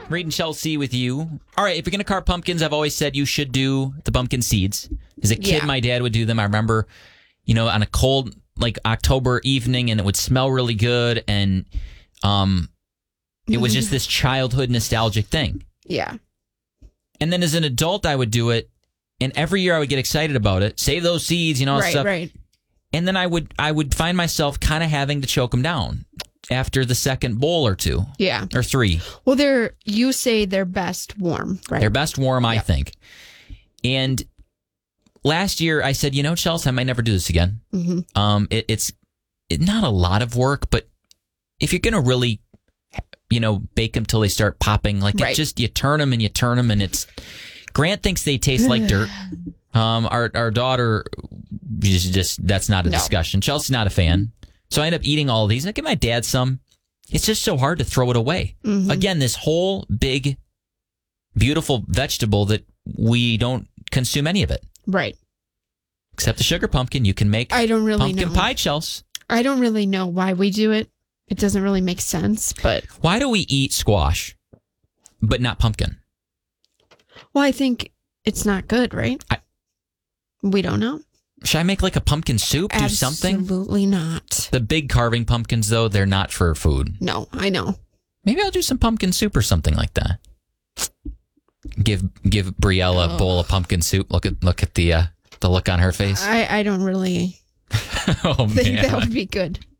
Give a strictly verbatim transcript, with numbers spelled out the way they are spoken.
Reed and Chelsea with you. All right, if you're going to carve pumpkins, I've always said you should do the pumpkin seeds. As a kid, Yeah. my dad would do them. I remember, you know, on a cold, like, October evening, and it would smell really good, and um, it was just this childhood nostalgic thing. Yeah. And then as an adult, I would do it, and every year I would get excited about it, save those seeds, you know, Right, stuff. right. And then I would I would find myself kind of having to choke them down after the second bowl or two. Yeah. Or three. Well, they're, you say they're best warm, right? They're best warm, I Yep. think. And last year I said, you know, Chelsea, I might never do this again. Mm-hmm. Um, it, it's it, not a lot of work, but if you're going to really, you know, bake them till they start popping, like Right. it just, you turn them and you turn them and it's, Grant thinks they taste like dirt. Um, our, our daughter, is just, that's not a No. discussion. Chelsea's not a fan. So I end up eating all of these. I give my dad some. It's just so hard to throw it away. Mm-hmm. Again, this whole big, beautiful vegetable that we don't consume any of it. Right. Except the sugar pumpkin. You can make I don't really pumpkin know. pie, Chelsea. I don't really know why we do it. It doesn't really make sense, but... Why do we eat squash, but not pumpkin? Well, I think it's not good, right? I- we don't know. Should I make like a pumpkin soup? Do something? Absolutely not. The big carving pumpkins, though, they're not for food. No, I know. Maybe I'll do some pumpkin soup or something like that. Give give Brielle a Oh. bowl of pumpkin soup. Look at look at the uh, the look on her face. I, I don't really Oh think man. that would be good.